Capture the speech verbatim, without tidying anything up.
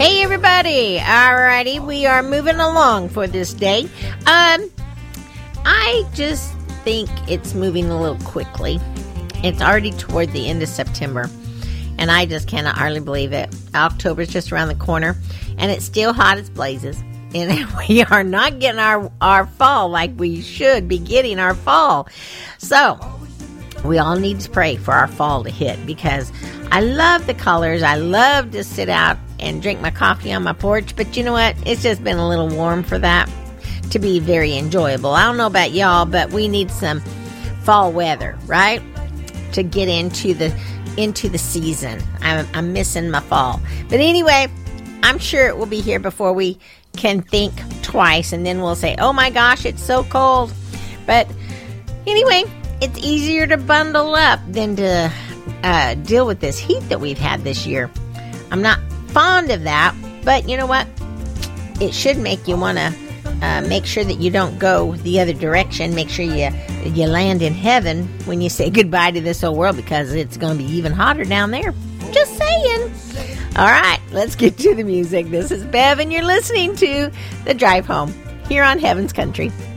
Hey everybody, alrighty, we are moving along for this day. Um, I just think it's moving a little quickly. It's already toward the end of September, and I just cannot hardly believe it. October's just around the corner, and it's still hot as blazes, and we are not getting our, our fall like we should be getting our fall. So, we all need to pray for our fall to hit, because I love the colors. I love to sit out and drink my coffee on my porch, but you know what? It's just been a little warm for that to be very enjoyable. I don't know about y'all, but we need some fall weather, right? To get into the into the season. I'm, I'm missing my fall. But anyway, I'm sure it will be here before we can think twice, and then we'll say, oh my gosh, it's so cold. But anyway, it's easier to bundle up than to uh, deal with this heat that we've had this year. I'm not fond of that, but you know what? It should make you want to uh, make sure that you don't go the other direction. Make sure you you land in heaven when you say goodbye to this old world, because it's going to be even hotter down there. Just saying. All right, let's get to the music. This is Bev, and you're listening to The Drive Home here on Heaven's Country.